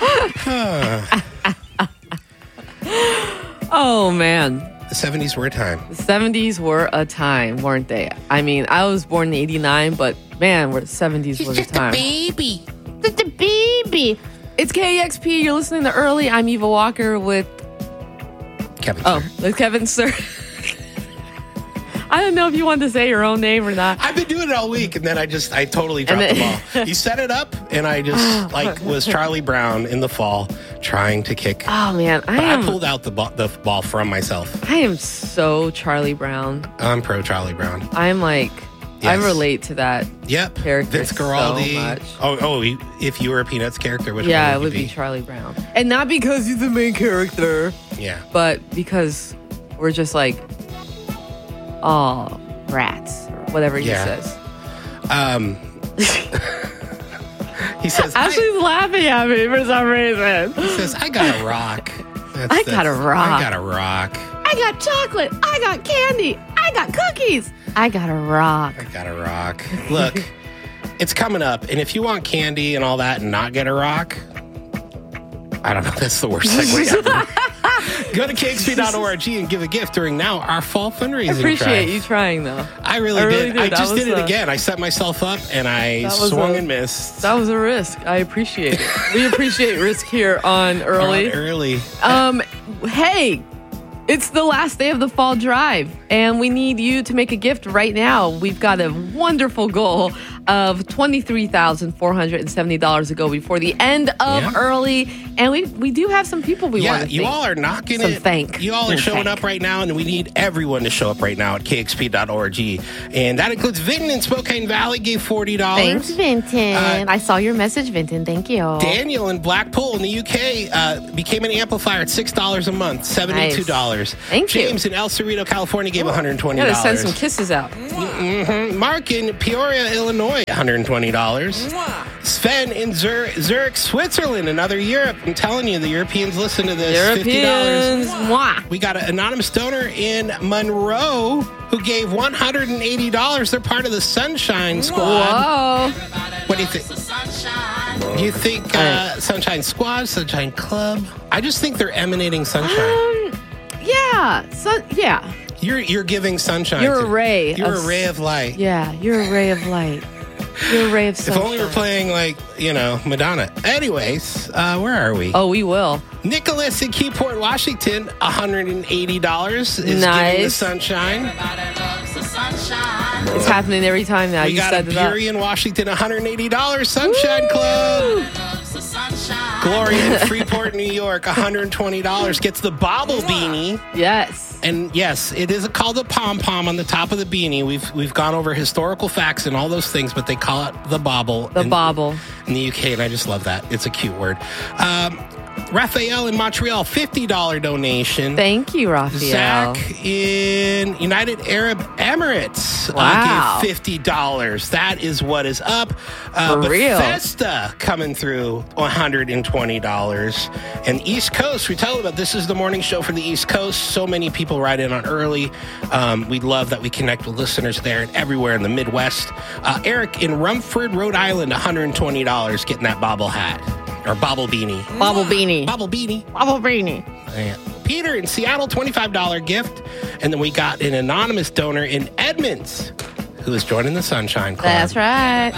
Oh, man. The 70s were a time. The 70s were a time, weren't they? I mean, I was born in 89, but man, the 70s was a time. Baby. Just a baby. It's KEXP. You're listening to Early. I'm Eva Walker with Kevin Sir. I don't know if you wanted to say your own name or not. I've been doing it all week, and then I totally dropped the ball. You set it up, and I just was Charlie Brown in the fall trying to kick. Oh man, I pulled out the ball from myself. I am so Charlie Brown. I'm pro Charlie Brown. I'm like, yes. I relate to that. Yep, character Vince Guaraldi. So much. Oh, if you were a Peanuts character, which one would it would be Charlie Brown, and not because he's the main character. Yeah, but because we're just like, oh, rats or whatever he says. He says, Ashley's laughing at me for some reason. He says, I got a rock. I got a rock. I got a rock. I got chocolate. I got candy. I got cookies. I got a rock. I got a rock. Look, it's coming up. And if you want candy and all that and not get a rock, I don't know. That's the worst segue ever. Go to KXP.org and give a gift during our fall fundraising. I appreciate you trying, though. I really did. I just did it again. I set myself up and I swung and missed. That was a risk. I appreciate it. We appreciate risk here on Early. Hey, it's the last day of the fall drive, and we need you to make a gift right now. We've got a wonderful goal of $23,470 to go before the end of Early, and we do have some people we want to thank. You all are knocking some it. Thank. You all are showing up right now, and we need everyone to show up right now at KXP.org. And that includes Vinton in Spokane Valley, gave $40. Thanks, Vinton. I saw your message, Vinton. Thank you. Daniel in Blackpool in the UK became an amplifier at $6 a month, $72. Nice. Thank you. James in El Cerrito, California gave $120. Gotta send some kisses out. Mm-hmm. Mark in Peoria, Illinois, $120. Sven in Zurich, Switzerland, another Europe. I'm telling you, the Europeans listen to this. Europeans. $50. We got an anonymous donor in Monroe who gave $180. They're part of the Sunshine Squad. Whoa. What do you think? Do you think Sunshine Squad, Sunshine Club? I just think they're emanating sunshine. Yeah. You're giving sunshine. You're a ray. You're a ray of light. Yeah, you're a ray of light. You're a ray of sunshine. If only we're playing Madonna. Anyways, where are we? Oh, we will. Nicholas in Keyport, Washington, $180 is giving the sunshine. It's happening every time now. We got a Bury in Washington, $180 Sunshine Club. Gloria in Freeport, New York, $120 gets the Bobble Beanie. Yes. And yes, it is called a pom-pom on the top of the beanie. We've gone over historical facts and all those things, but they call it the bobble. Bobble. In the UK, and I just love that. It's a cute word. Raphael in Montreal, $50 donation. Thank you, Raphael. Zach in United Arab Emirates gave $50. That is what is up. For real. Bethesda coming through, $120. And East Coast, we tell you about this is the morning show for the East Coast. So many people write in on Early. We love that we connect with listeners there and everywhere in the Midwest. Eric in Rumford, Rhode Island, $120 getting that bobble hat. Or bobble beanie. Bobble beanie. Bobble beanie. Bobble beanie. Yeah. Peter in Seattle, $25 gift. And then we got an anonymous donor in Edmonds who is joining the Sunshine Club. That's right.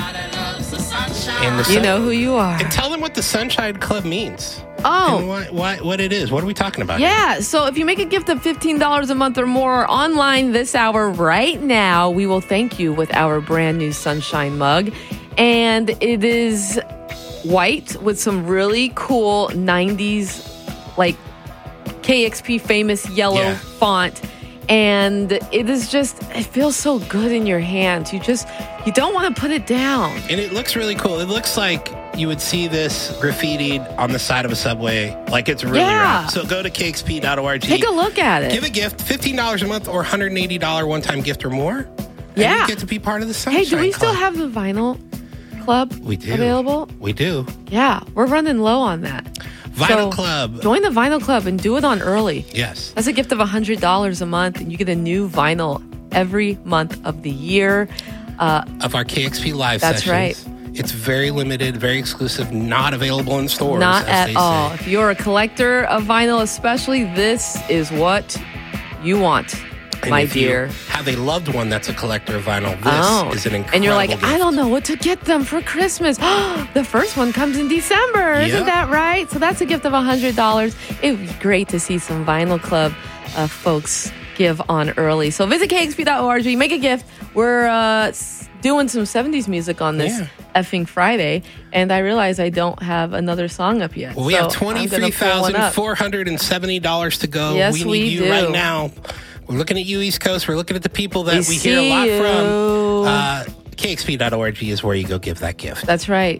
You know who you are. And tell them what the Sunshine Club means. Oh. And what it is. What are we talking about? Yeah. So if you make a gift of $15 a month or more online this hour right now, we will thank you with our brand new Sunshine mug. And it is white with some really cool 90s like KXP famous yellow font, and it feels so good in your hands. You don't want to put it down. And it looks really cool. It looks like you would see this graffitied on the side of a subway. Like it's really rad. So go to KXP.org. Take a look at it. Give a gift, $15 a month or $180 one-time gift or more. And you get to be part of the Sunshine Club. Hey, do we still have the vinyl club available? We do. Yeah, we're running low on that. Vinyl Club. Join the Vinyl Club and do it on early. Yes. That's a gift of $100 a month, and you get a new vinyl every month of the year. Of our KXP live sessions. That's right. It's very limited, very exclusive, not available in stores. Not as at they all. say. If you're a collector of vinyl, especially, this is what you want, And my if you dear. have a loved one that's a collector of vinyl, this is an incredible And you're like, gift. I don't know what to get them for Christmas. The first one comes in December. Yep. Isn't that right? So that's a gift of $100. It would be great to see some Vinyl Club folks give on early. So visit kxp.org, make a gift. We're doing some 70s music on this effing Friday, and I realize I don't have another song up yet. Well, we So have I'm gonna pull one up. $23,470 to go. Yes, we we need you do. right now. We're looking at you, East Coast. We're looking at the people that we hear a see lot you. from. KXP.org is where you go give that gift. That's right.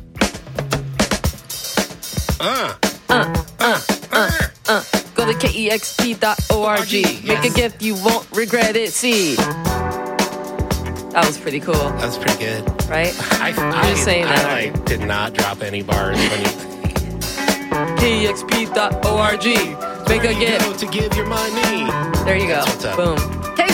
Go to kexp.org. Make a gift you won't regret it. See. That was pretty cool, That's pretty good. right? I just saying that, I aren't did not drop any bars when you kexp.org. Make a gift. to give your money. There you go. That's what's up. Boom.